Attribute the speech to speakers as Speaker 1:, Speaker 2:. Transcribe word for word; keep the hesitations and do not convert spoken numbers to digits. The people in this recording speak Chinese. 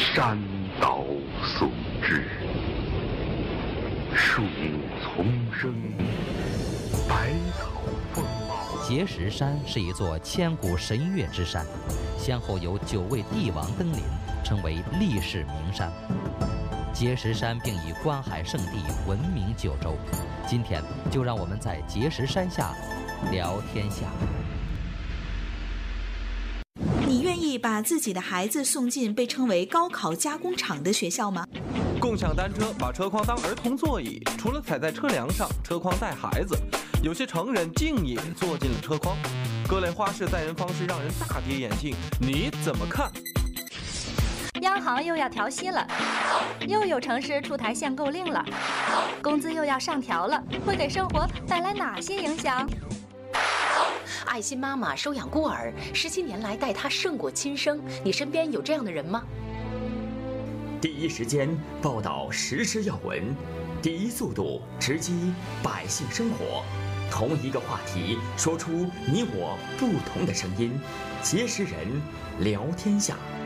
Speaker 1: 山岛素质，树木丛生，百草丰茂。
Speaker 2: 碣石山是一座千古神岳之山，先后有九位帝王登临，称为历世名山。碣石山并以观海圣地闻名九州。今天就让我们在碣石山下聊天下。
Speaker 3: 你愿意把自己的孩子送进被称为高考加工厂的学校吗？
Speaker 4: 共享单车把车筐当儿童座椅，除了踩在车梁上，车筐带孩子。有些成人竟也坐进了车筐，各类花式载人方式让人大跌眼镜，你怎么看？
Speaker 5: 央行又要调息了，又有城市出台限购令了，工资又要上调了，会给生活带来哪些影响？
Speaker 6: 爱心妈妈收养孤儿，十七年来待他胜过亲生，你身边有这样的人吗？
Speaker 7: 第一时间报道时事要闻，第一速度直击百姓生活，同一个话题说出你我不同的声音，碣石人聊天下。